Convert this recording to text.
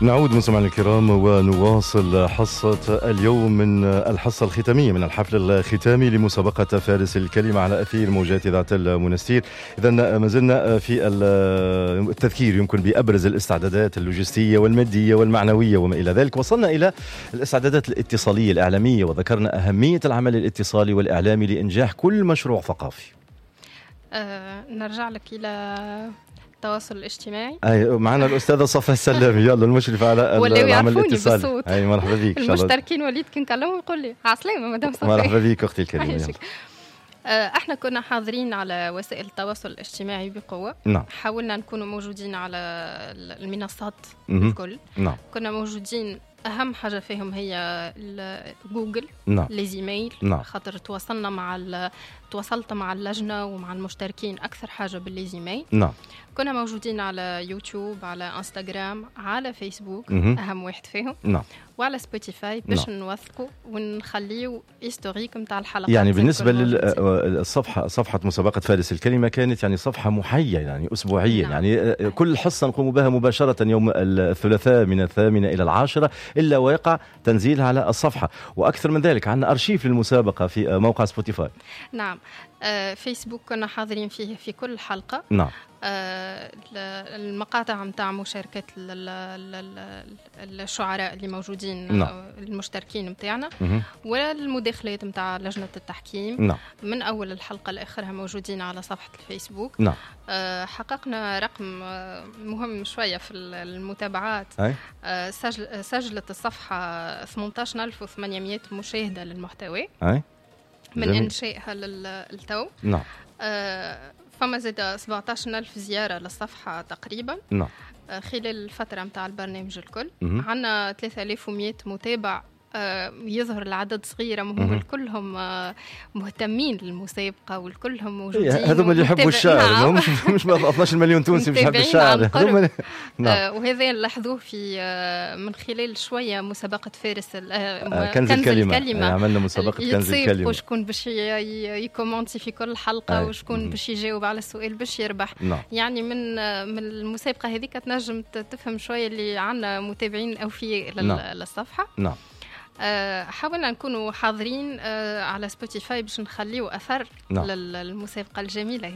نعود مستمعينا الكرام ونواصل حصة اليوم من الحصة الختامية من الحفل الختامي لمسابقة فارس الكلمة على أثير موجات إذاعة المنستير. إذن ما زلنا في التذكير يمكن بأبرز الاستعدادات اللوجستية والمادية والمعنوية وما إلى ذلك. وصلنا إلى الاستعدادات الاتصالية الإعلامية وذكرنا أهمية العمل الاتصالي والإعلامي لإنجاح كل مشروع ثقافي. نرجع لك إلى التواصل الاجتماعي. معنا الأستاذة صفا السلامي، يلا المشرفة على العمل الاتصالي. أي مرحبا بك. المشتركين وليد كي نكلمه يقول لي عسلامة مدام صفا. مرحبا بك أختي الكريمة. احنا كنا حاضرين على وسائل التواصل الاجتماعي بقوة. نعم. حاولنا نكونوا موجودين على المنصات الكل. نعم. كنا موجودين، أهم حاجة فيهم هي جوجل. نعم. ليزيميل. نعم. خاطر تواصلت مع اللجنة ومع المشتركين أكثر حاجة بالليزيميل. نعم. كنا موجودين على يوتيوب، على انستغرام، على فيسبوك أهم واحد فيهم. نعم. وعلى سبوتيفاي باش نوثقوا ونخليو هيستوريك نتاع الحلقات. يعني بالنسبة للصفحة، صفحة مسابقة فارس الكلمة كانت يعني صفحة محية يعني أسبوعيا. نعم. يعني كل حصة نقوم بها مباشرة يوم الثلاثاء من 8 إلى 10 إلا ويقع تنزيلها على الصفحة. وأكثر من ذلك عندنا أرشيف للمسابقة في موقع سبوتيفاي. نعم. فيسبوك كنا حاضرين فيه في كل حلقة. نعم. المقاطع متاع مشاركة الشعراء اللي موجودين. نعم. المشتركين متاعنا والمداخلات متاع لجنة التحكيم. نعم. من أول الحلقة لآخرها موجودين على صفحة الفيسبوك. نعم. حققنا رقم مهم شوية في المتابعات. سجلت الصفحة 18800 مشاهدة للمحتوى من إنشائها للتو. نعم. فما زاد 17,000 زيارة للصفحة تقريبا. نعم. خلال الفترة متاع البرنامج الكل. عنا 3100 متابع. يظهر العدد صغيرة، هم كلهم مهتمين للمسابقة والكلهم موجودين. هذوم اللي يحبوا الشعر. مش 12 مليون تونسي بيحب الشعر. نعم. وهذا نلاحظوه في من خلال شوية مسابقة فارس كنز الكلمة. عملنا مسابقة كنز الكلمة. وشكون باش يكومنتي في كل حلقة وشكون باش يجاوب على السؤال باش يربح. نعم. يعني من المسابقة هذيك تنجم تفهم شوية اللي عنا متابعين أوفياء للصفحة. نعم. حاولنا نكونوا حاضرين على سبوتيفاي باش نخليو أثر للمسابقة الجميلة.